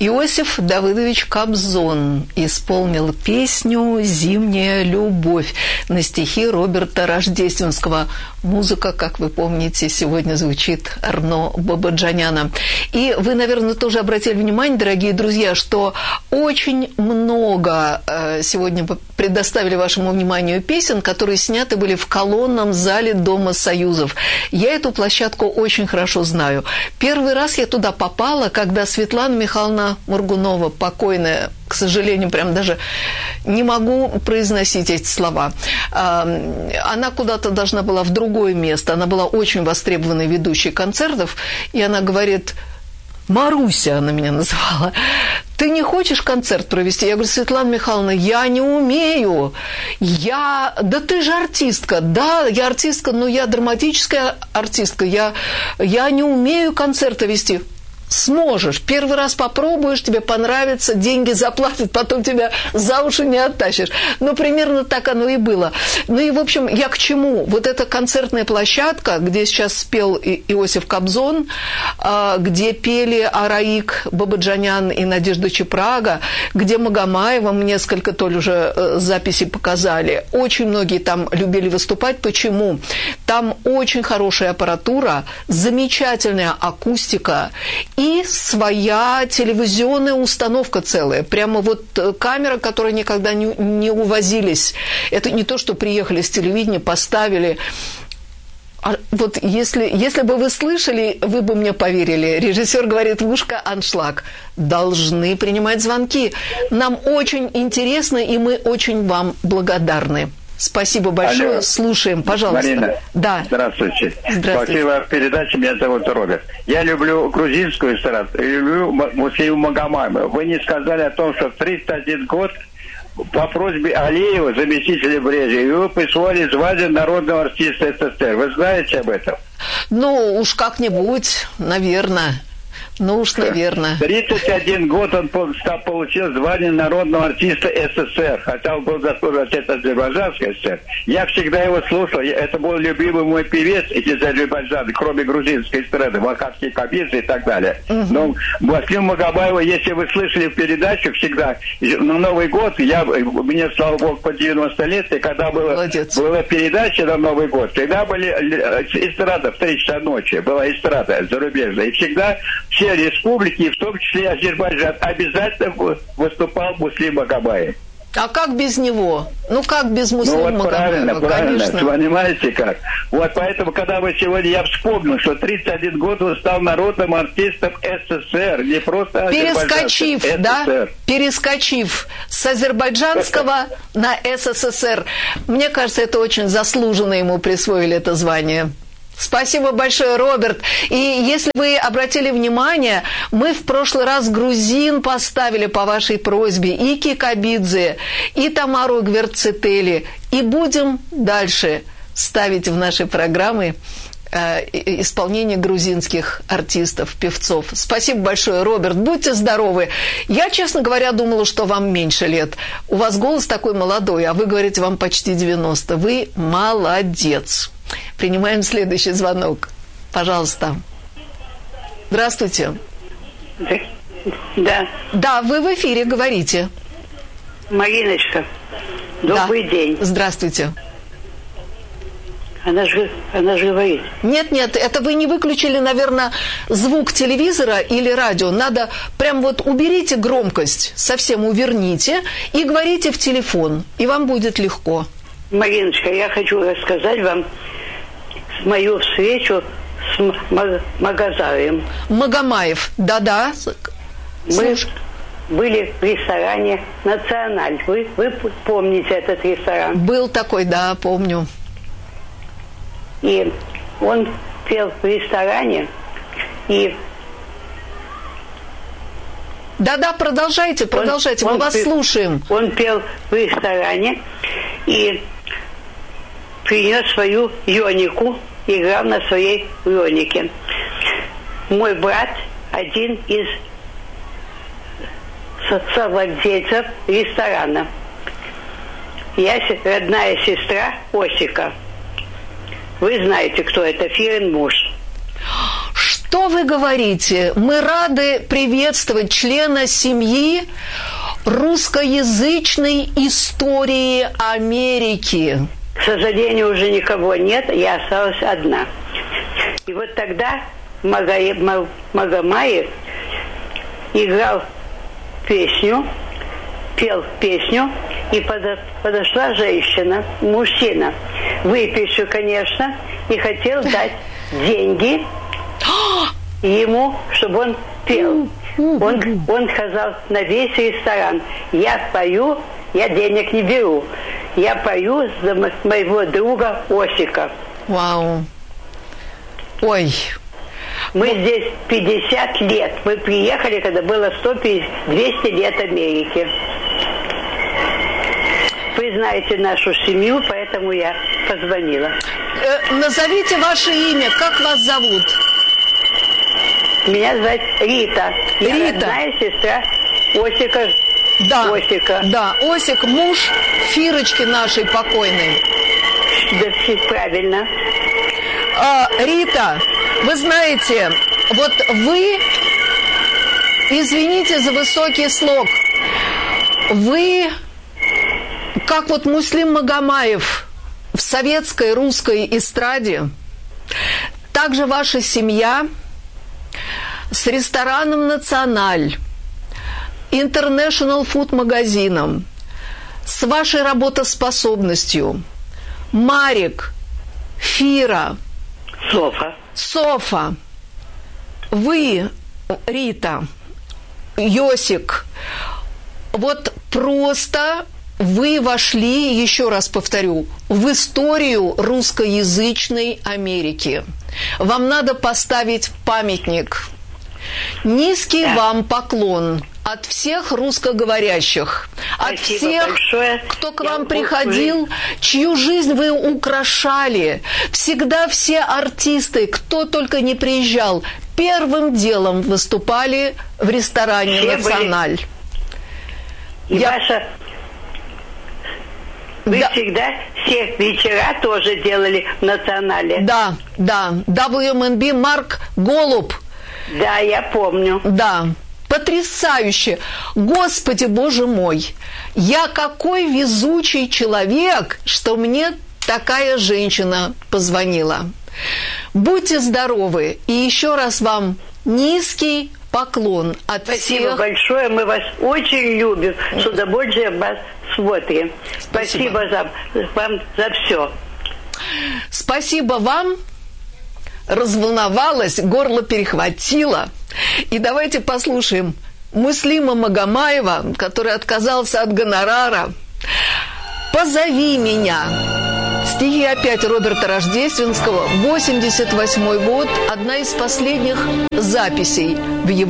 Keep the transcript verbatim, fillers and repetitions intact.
Иосиф Давыдович Кобзон исполнил песню «Зимняя любовь» на стихи Роберта Рождественского. Музыка, как вы помните, сегодня звучит Арно Бабаджаняна. И вы, наверное, тоже обратили внимание, дорогие друзья, что очень много сегодня предоставили вашему вниманию песен, которые сняты были в колонном зале Дома Союзов. Я эту площадку очень хорошо знаю. Первый раз я туда попала, когда Светлана Михайловна Моргунова, покойная, к сожалению, прям даже не могу произносить эти слова. Она куда-то должна была в другое место. Она была очень востребованной ведущей концертов, и она говорит: Маруся, она меня называла, ты не хочешь концерт провести? Я говорю: Светлана Михайловна, я не умею. Я... Да ты же артистка. Да, я артистка, но я драматическая артистка. Я, я не умею концерты вести. Сможешь. Первый раз попробуешь, тебе понравится, деньги заплатят, потом тебя за уши не оттащишь. Ну, примерно так оно и было. Ну и, в общем, я к чему? Вот эта концертная площадка, где сейчас спел Иосиф Кобзон, где пели Араик Бабаджанян и Надежда Чепрага, где Магомаева, несколько то ли уже записей показали. Очень многие там любили выступать. Почему? Там очень хорошая аппаратура, замечательная акустика и своя телевизионная установка целая. Прямо вот камера, которая никогда не, не увозились. Это не то, что приехали с телевидения, поставили. А вот если, если бы вы слышали, вы бы мне поверили. Режиссер говорит в ушко: аншлаг. Должны принимать звонки. Нам очень интересно, и мы очень вам благодарны. Спасибо большое. Алло. Слушаем, пожалуйста. Марина, да. Здравствуйте. Здравствуйте. Спасибо передаче. Меня зовут Роберт. Я люблю грузинскую эстраду, люблю Муслиму Магомаеву. Вы не сказали о том, что в тридцать один год по просьбе Алиева, заместителя Брежнева, его присвоили звание народного артиста СССР. Вы знаете об этом? Ну, уж как-нибудь, наверное. Ну уж, наверное. тридцать один год он получил звание народного артиста СССР, хотя он был заслуженный артист Азербайджанской ССР. Я всегда его слушал, это был любимый мой певец из Азербайджана, кроме грузинской эстрады, Вахатский Кабидзе и так далее. Угу. Но Муслим Магомаева, если вы слышали в передаче всегда, на Новый год, я, мне, слава богу, по девяносто лет, и когда была, была передача на Новый год, всегда были эстрада в три часа ночи, была эстрада зарубежная, и всегда все республики, в том числе Азербайджан, обязательно выступал Муслим Магомаев. А как без него? Ну, как без Муслима ну, вот Магомаева? Правильно, правильно. Конечно. Понимаете как? Вот поэтому, когда вы сегодня, я вспомнил, что тридцать один год он стал народным артистом СССР, не просто Перескочив, да? Перескочив с азербайджанского на СССР. Мне кажется, это очень заслуженно ему присвоили это звание. Спасибо большое, Роберт. И если вы обратили внимание, мы в прошлый раз грузин поставили по вашей просьбе и Кикабидзе, и Тамару Гвердцители. И будем дальше ставить в наши программы э, исполнение грузинских артистов, певцов. Спасибо большое, Роберт. Будьте здоровы. Я, честно говоря, думала, что вам меньше лет. У вас голос такой молодой, а вы говорите, вам почти девяносто. Вы молодец. Принимаем следующий звонок. Пожалуйста. Здравствуйте. Да. Да, вы в эфире, говорите. Мариночка, добрый да. день. Здравствуйте. Она же, она же говорит. Нет, нет, это вы не выключили, наверное, звук телевизора или радио. Надо прям вот уберите громкость, совсем уверните и говорите в телефон, и вам будет легко. Мариночка, я хочу рассказать вам мою встречу с Магазаевым. Магомаев, да-да. Мы были в ресторане «Националь». Вы, вы помните этот ресторан? Был такой, да, помню. И он пел в ресторане, и... Да-да, продолжайте, продолжайте, он, мы он вас пел, слушаем. Он пел в ресторане и принес свою ионику, играл на своей ионике. Мой брат, один из совладельцев ресторана. Я родная сестра Осика. Вы знаете, кто это, Фирин муж. Что вы говорите? Мы рады приветствовать члена семьи русскоязычной истории Америки. К сожалению, уже никого нет, я осталась одна. И вот тогда Магомаев играл песню, пел песню, и подошла женщина, мужчина, выпивший, конечно, и хотел дать деньги ему, чтобы он пел. Он, он сказал на весь ресторан: я пою, я денег не беру, я пою за моего друга Осика. Вау. Ой. Мы ну... здесь пятьдесят лет. Мы приехали, когда было сто двести лет Америки. Вы знаете нашу семью, поэтому я позвонила. Э, назовите ваше имя. Как вас зовут? Меня зовут Рита. Я Рита. родная сестра Осика. Да, Осика. Да, Осик, муж Фирочки нашей покойной. Да, все правильно. А, Рита, вы знаете, вот вы, извините за высокий слог, вы, как вот Муслим Магомаев в советской русской эстраде, также ваша семья с рестораном «Националь», International Food магазином, с вашей работоспособностью, Марик, Фира, Софа. Софа, вы, Рита, Йосик, вот просто вы вошли, еще раз повторю, в историю русскоязычной Америки. Вам надо поставить памятник. Низкий да. вам поклон от всех русскоговорящих, от Спасибо всех, большое. кто к Я вам приходил, чью жизнь вы украшали. Всегда все артисты, кто только не приезжал, первым делом выступали в ресторане все «Националь». Были... И Я... ваша... Вы да. всегда все вечера тоже делали в «Национале». Да, да. дабл ю эм эн би Марк Голуб. Да, я помню. Да. Потрясающе! Господи, Боже мой! Я какой везучий человек, что мне такая женщина позвонила. Будьте здоровы. И еще раз вам низкий поклон от Спасибо всех. Спасибо большое. Мы вас очень любим. С удовольствием вас смотрим. Спасибо, Спасибо за, вам за все. Спасибо вам. Разволновалась, горло перехватило. И давайте послушаем Муслима Магомаева, который отказался от гонорара. «Позови меня». Стихи опять Роберта Рождественского, восемьдесят восьмой год, одна из последних записей в его